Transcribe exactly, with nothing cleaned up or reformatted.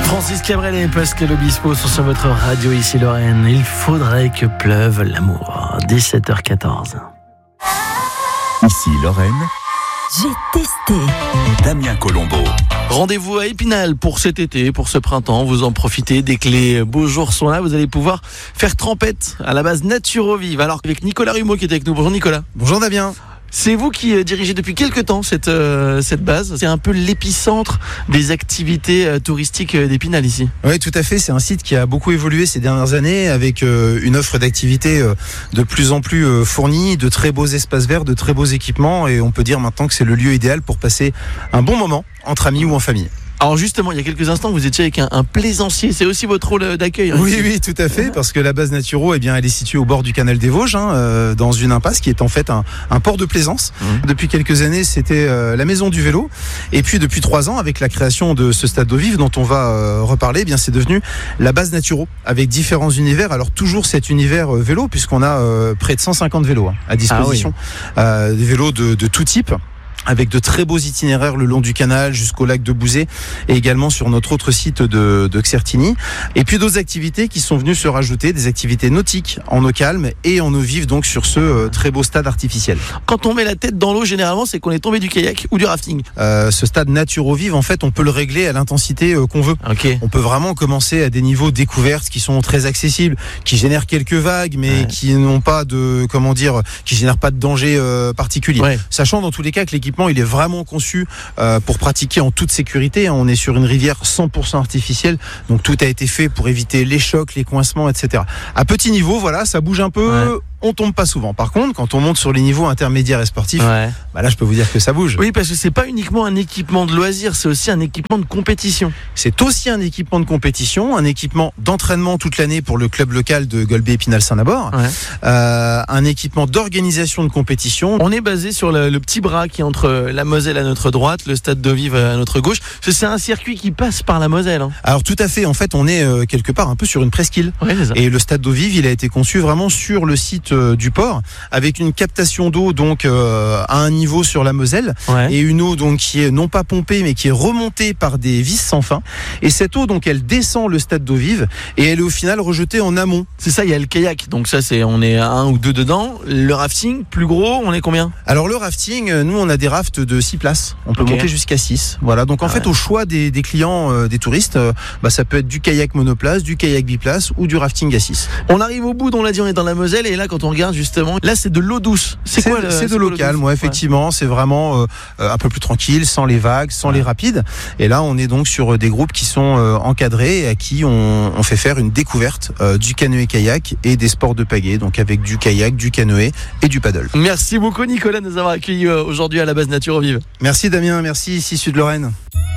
Francis Cabrel et Pascal Obispo sont sur votre radio ici Lorraine. Il faudrait que pleuve l'amour. dix-sept heures quatorze. Ici Lorraine. J'ai testé. Damien Colombo. Rendez-vous à Épinal pour cet été, pour ce printemps. Vous en profitez dès que les beaux jours sont là. Vous allez pouvoir faire trempette à la base Naturovive. Alors avec Nicolas Rumeau qui est avec nous. Bonjour Nicolas. Bonjour Damien. C'est vous qui euh, dirigez depuis quelques temps cette, euh, cette base. C'est un peu l'épicentre des activités euh, touristiques euh, d'Épinal ici. Oui, tout à fait. C'est un site qui a beaucoup évolué ces dernières années avec euh, une offre d'activités euh, de plus en plus euh, fournie, de très beaux espaces verts, de très beaux équipements. Et on peut dire maintenant que c'est le lieu idéal pour passer un bon moment entre amis ou en famille. Alors justement, il y a quelques instants, vous étiez avec un, un plaisancier. C'est aussi votre rôle d'accueil. Hein, oui, ici. oui, tout à fait. Parce que la base Naturo, eh bien, elle est située au bord du canal des Vosges, hein, euh, dans une impasse qui est en fait un, un port de plaisance. Mmh. Depuis quelques années, c'était euh, la maison du vélo. Et puis depuis trois ans, avec la création de ce stade d'eau vive dont on va euh, reparler, eh bien, c'est devenu la base Naturo avec différents univers. Alors toujours cet univers euh, vélo, puisqu'on a euh, près de cent cinquante vélos hein, à disposition, ah oui. euh, des vélos de, de tout type, avec de très beaux itinéraires le long du canal jusqu'au lac de Bouzet et également sur notre autre site de, de Xertigny. Et puis d'autres activités qui sont venues se rajouter, des activités nautiques en eau calme et en eau vive, donc sur ce euh, très beau stade artificiel. Quand on met la tête dans l'eau, généralement, c'est qu'on est tombé du kayak ou du rafting. Euh, ce stade Naturovive, en fait, on peut le régler à l'intensité euh, qu'on veut. Okay. On peut vraiment commencer à des niveaux découvertes qui sont très accessibles, qui génèrent quelques vagues, mais ouais. qui n'ont pas de, comment dire, qui génèrent pas de danger euh, particulier. Ouais. Sachant dans tous les cas que l'équipement il est vraiment conçu euh, pour pratiquer en toute sécurité. On est sur une rivière cent pour cent artificielle, donc tout a été fait pour éviter les chocs, les coincements, et cetera. À petit niveau, voilà, ça bouge un peu. Ouais. On tombe pas souvent. Par contre, quand on monte sur les niveaux intermédiaires et sportifs, ouais. bah là, je peux vous dire que ça bouge. Oui, parce que c'est pas uniquement un équipement de loisir, c'est aussi un équipement de compétition. C'est aussi un équipement de compétition, un équipement d'entraînement toute l'année pour le club local de Golbet-Épinal-Saint-Nabord, ouais. euh, un équipement d'organisation de compétition. On est basé sur le, le petit bras qui est entre la Moselle à notre droite, le stade d'eau vive à notre gauche. C'est un circuit qui passe par la Moselle. Hein. Alors tout à fait. En fait, on est euh, quelque part un peu sur une presqu'île. Ouais, et le stade d'eau vive, il a été conçu vraiment sur le site du port avec une captation d'eau donc euh, à un niveau sur la Moselle ouais. et une eau donc qui est non pas pompée mais qui est remontée par des vis sans fin et cette eau donc elle descend le stade d'eau vive et elle est au final rejetée en amont. C'est ça, il y a le kayak donc ça c'est on est à un ou deux dedans. Le rafting plus gros, on est combien? Alors le rafting, nous on a des rafts de six places, on peut okay. monter jusqu'à six. Voilà, donc en ah fait ouais. au choix des, des clients, euh, des touristes, euh, bah, ça peut être du kayak monoplace, du kayak biplace ou du rafting à six. On arrive au bout, on l'a dit, on est dans la Moselle et là quand on regarde justement, là c'est de l'eau douce. C'est, c'est quoi le, C'est de l'eau calme, ouais, effectivement, ouais. c'est vraiment euh, un peu plus tranquille, sans les vagues, sans ouais. les rapides. Et là on est donc sur des groupes qui sont euh, encadrés et à qui on, on fait faire une découverte euh, du canoë-kayak et des sports de pagaie, donc avec du kayak, du canoë et du paddle. Merci beaucoup Nicolas de nous avoir accueillis aujourd'hui à la base Naturovive. Merci Damien, merci ici Sud-Lorraine.